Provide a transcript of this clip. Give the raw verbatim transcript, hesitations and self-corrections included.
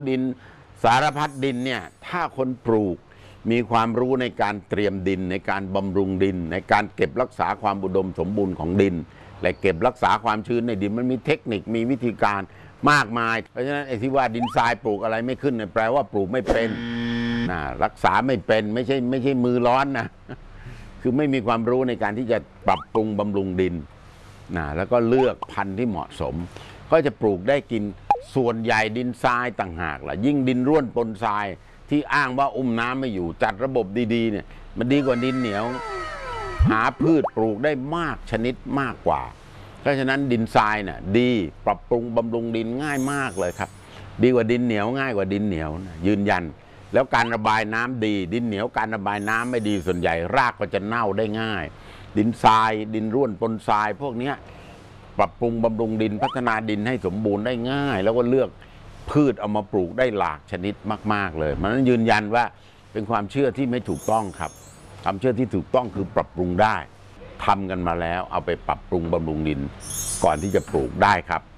ดินสารพัดดินเนี่ยถ้าคนปลูกมีความรู้ในการเตรียมดินในการบำรุงดินในการเก็บรักษาความอุดมสมบูรณ์ของดินและเก็บรักษาความชื้นในดินมันมีเทคนิคมีวิธีการมากมายเพราะฉะนั้นไอ้ที่ว่าดินทรายปลูกอะไรไม่ขึ้นเนี่ยแปลว่าปลูกไม่เป็นนะรักษาไม่เป็นไม่ใช่ไม่ใช่มือร้อนนะคือไม่มีความรู้ในการที่จะปรับปรุงบำรุงดินนะแล้วก็เลือกพันธุ์ที่เหมาะสมก็จะปลูกได้กินส่วนใหญ่ดินทรายต่างหากล่ะยิ่งดินร่วนปนทรายที่อ้างว่าอุ้มน้ำไม่อยู่จัดระบบดีๆเนี่ยมันดีกว่าดินเหนียวหาพืชปลูกได้มากชนิดมากกว่าเพราะฉะนั้นดินทรายน่ะดีปรับปรุงบำรุงดินง่ายมากเลยครับดีกว่าดินเหนียวง่ายกว่าดินเหนียวนะยืนยันแล้วการระบายน้ำดีดินเหนียวการระบายน้ำไม่ดีส่วนใหญ่รากก็จะเน่าได้ง่ายดินทรายดินร่วนปนทรายพวกนี้ปรับปรุงบำรุงดินพัฒนาดินให้สมบูรณ์ได้ง่ายแล้วก็เลือกพืชเอามาปลูกได้หลากชนิดมากๆเลยมันนั้นยืนยันว่าเป็นความเชื่อที่ไม่ถูกต้องครับความเชื่อที่ถูกต้องคือปรับปรุงได้ทำกันมาแล้วเอาไปปรับปรุงบำรุงดินก่อนที่จะปลูกได้ครับ